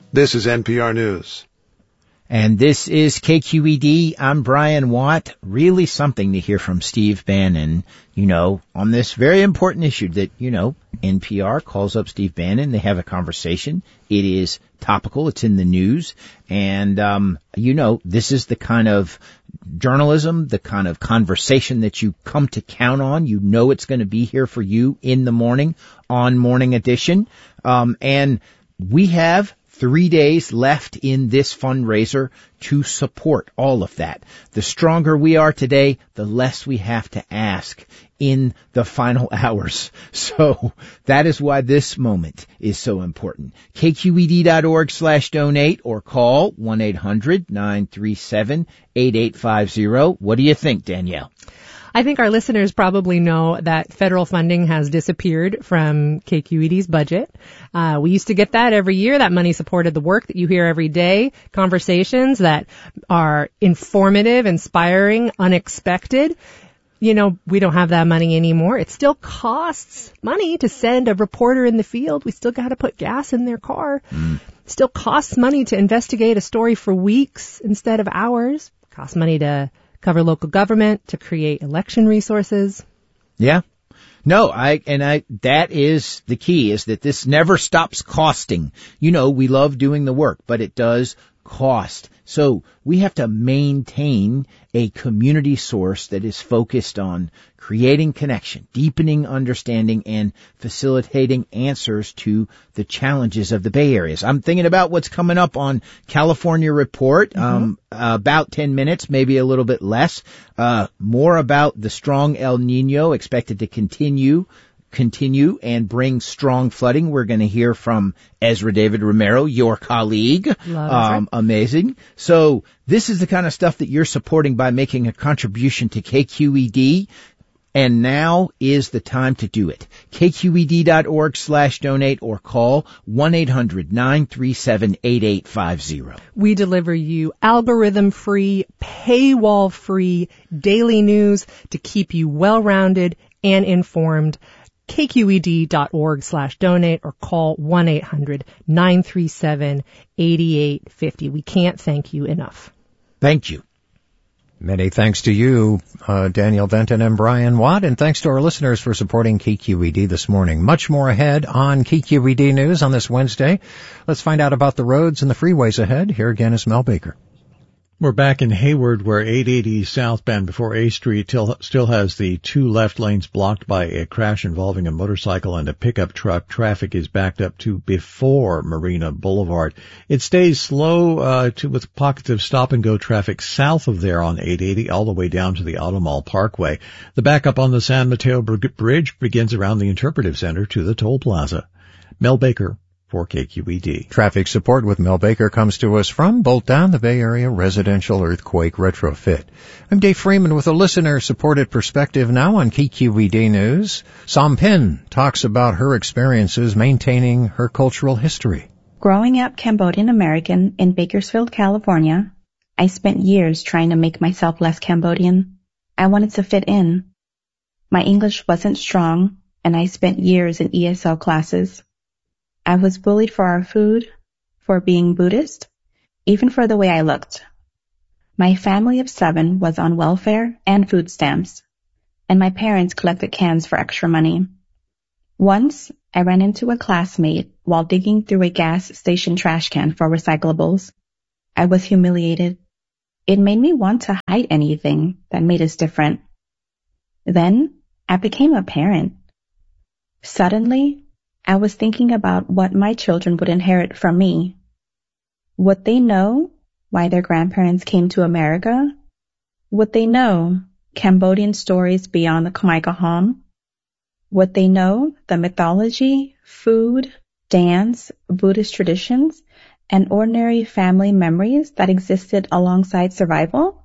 This is NPR News. And this is KQED. I'm Brian Watt. Really something to hear from Steve Bannon, on this very important issue that, NPR calls up Steve Bannon. They have a conversation. It is topical. It's in the news. And, this is the kind of journalism, the kind of conversation that you come to count on. You know it's going to be here for you in the morning on Morning Edition. And we have 3 days left in this fundraiser to support all of that. The stronger we are today, the less we have to ask in the final hours. So that is why this moment is so important. KQED.org/donate or call 1-800-937-8850. What do you think, Danielle? I think our listeners probably know that federal funding has disappeared from KQED's budget. We used to get that every year. That money supported the work that you hear every day, conversations that are informative, inspiring, unexpected. We don't have that money anymore. It still costs money to send a reporter in the field. We still got to put gas in their car. It still costs money to investigate a story for weeks instead of hours. It costs money to cover local government, to create election resources. Yeah. No, that is the key, is that this never stops costing. We love doing the work, but it does cost. So we have to maintain a community source that is focused on creating connection, deepening understanding, and facilitating answers to the challenges of the Bay Areas. I'm thinking about what's coming up on California Report, about 10 minutes, maybe a little bit less. More about the strong El Nino expected to continue and bring strong flooding. We're going to hear from Ezra David Romero, your colleague. Amazing. So this is the kind of stuff that you're supporting by making a contribution to KQED. And now is the time to do it. KQED.org/donate or call 1-800-937-8850. We deliver you algorithm-free, paywall-free daily news to keep you well-rounded and informed. KQED.org/donate or call 1-800-937-8850. We can't thank you enough. Thank you. Many thanks to you, Danielle Benton and Brian Watt, and thanks to our listeners for supporting KQED this morning. Much more ahead on KQED News on this Wednesday. Let's find out about the roads and the freeways ahead. Here again is Mel Baker. We're back in Hayward, where 880 southbound before A Street still has the two left lanes blocked by a crash involving a motorcycle and a pickup truck. Traffic is backed up to before Marina Boulevard. It stays slow with pockets of stop-and-go traffic south of there on 880 all the way down to the Auto Mall Parkway. The backup on the San Mateo Bridge begins around the Interpretive Center to the toll plaza. Mel Baker for KQED. Traffic support with Mel Baker comes to us from Bolt Down, the Bay Area Residential Earthquake Retrofit. I'm Dave Freeman with a listener-supported perspective now on KQED News. Som Pin talks about her experiences maintaining her cultural history. Growing up Cambodian American in Bakersfield, California, I spent years trying to make myself less Cambodian. I wanted to fit in. My English wasn't strong, and I spent years in ESL classes. I was bullied for our food, for being Buddhist, even for the way I looked. My family of 7 was on welfare and food stamps, and my parents collected cans for extra money. Once, I ran into a classmate while digging through a gas station trash can for recyclables. I was humiliated. It made me want to hide anything that made us different. Then, I became a parent. Suddenly, I was thinking about what my children would inherit from me. Would they know why their grandparents came to America? Would they know Cambodian stories beyond the Khmer Rouge? Would they know the mythology, food, dance, Buddhist traditions, and ordinary family memories that existed alongside survival?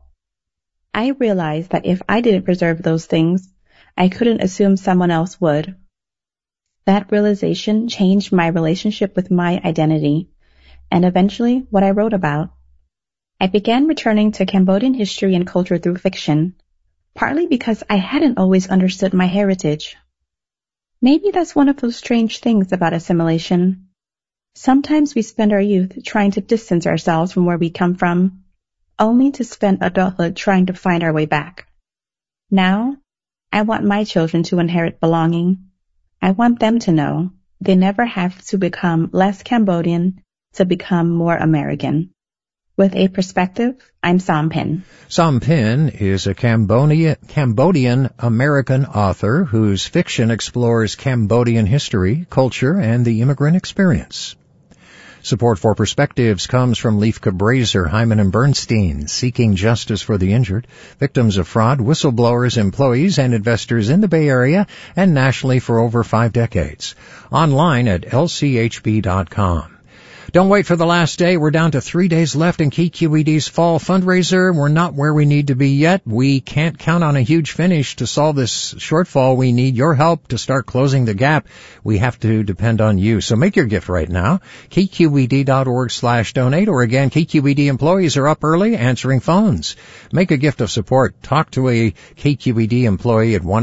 I realized that if I didn't preserve those things, I couldn't assume someone else would. That realization changed my relationship with my identity, and eventually what I wrote about. I began returning to Cambodian history and culture through fiction, partly because I hadn't always understood my heritage. Maybe that's one of those strange things about assimilation. Sometimes we spend our youth trying to distance ourselves from where we come from, only to spend adulthood trying to find our way back. Now, I want my children to inherit belonging. I want them to know they never have to become less Cambodian to become more American. With a perspective, I'm Som Pin. Som Pin is a Cambodian-American author whose fiction explores Cambodian history, culture, and the immigrant experience. Support for Perspectives comes from Leif Cabraser, Hyman and Bernstein, seeking justice for the injured, victims of fraud, whistleblowers, employees, and investors in the Bay Area and nationally for over 5 decades. Online at lchb.com. Don't wait for the last day. We're down to 3 days left in KQED's fall fundraiser. We're not where we need to be yet. We can't count on a huge finish to solve this shortfall. We need your help to start closing the gap. We have to depend on you. So make your gift right now. KQED.org/donate, or again, KQED employees are up early answering phones. Make a gift of support. Talk to a KQED employee at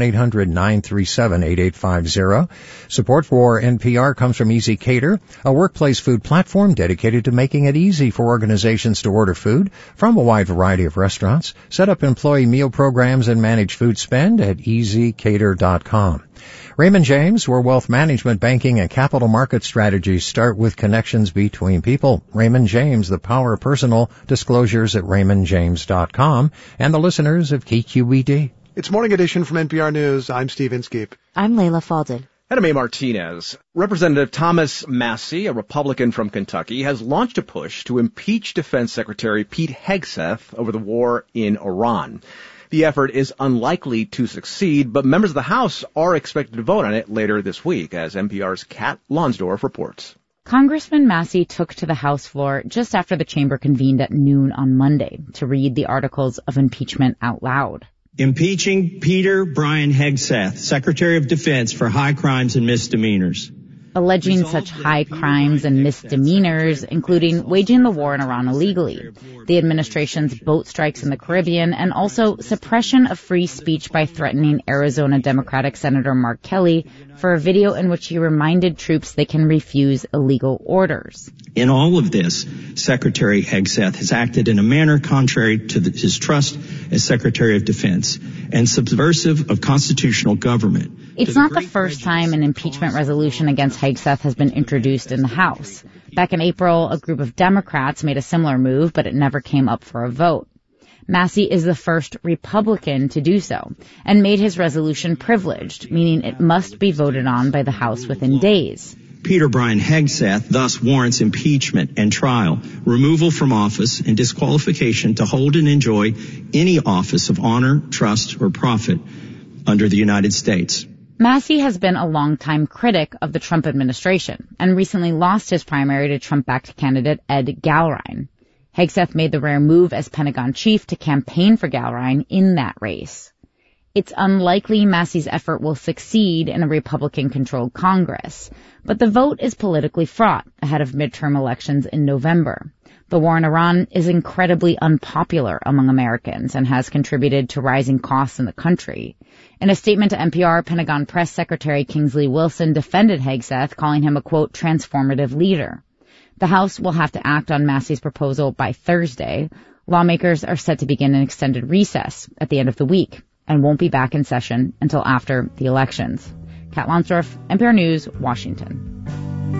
1-800-937-8850. Support for NPR comes from Easy Cater, a workplace food platform dedicated to making it easy for organizations to order food from a wide variety of restaurants. Set up employee meal programs and manage food spend at easycater.com. Raymond James, where wealth management, banking, and capital market strategies start with connections between people. Raymond James, the power of personal disclosures at raymondjames.com, and the listeners of KQED. It's Morning Edition from NPR News. I'm Steve Inskeep. I'm Layla Faldin. Anna Mae Martinez. Representative Thomas Massie, a Republican from Kentucky, has launched a push to impeach Defense Secretary Pete Hegseth over the war in Iran. The effort is unlikely to succeed, but members of the House are expected to vote on it later this week, as NPR's Kat Lonsdorf reports. Congressman Massie took to the House floor just after the chamber convened at noon on Monday to read the articles of impeachment out loud. Impeaching Peter Brian Hegseth, Secretary of Defense, for high crimes and misdemeanors. Alleging such high crimes and misdemeanors, including waging the war in Iran illegally, the administration's boat strikes in the Caribbean, and also suppression of free speech by threatening Arizona Democratic Senator Mark Kelly for a video in which he reminded troops they can refuse illegal orders. In all of this, Secretary Hegseth has acted in a manner contrary to his trust as Secretary of Defense and subversive of constitutional government. It's not the first time an impeachment resolution against Hegseth has been introduced in the House. Back in April, a group of Democrats made a similar move, but it never came up for a vote. Massie is the first Republican to do so, and made his resolution privileged, meaning it must be voted on by the House within days. Peter Brian Hegseth thus warrants impeachment and trial, removal from office, and disqualification to hold and enjoy any office of honor, trust, or profit under the United States. Massie has been a longtime critic of the Trump administration and recently lost his primary to Trump-backed candidate Ed Galrein. Hegseth made the rare move as Pentagon chief to campaign for Galrein in that race. It's unlikely Massie's effort will succeed in a Republican-controlled Congress, but the vote is politically fraught ahead of midterm elections in November. The war in Iran is incredibly unpopular among Americans and has contributed to rising costs in the country. In a statement to NPR, Pentagon Press Secretary Kingsley Wilson defended Hegseth, calling him a, quote, transformative leader. The House will have to act on Massie's proposal by Thursday. Lawmakers are set to begin an extended recess at the end of the week and won't be back in session until after the elections. Kat Lonsdorf, NPR News, Washington.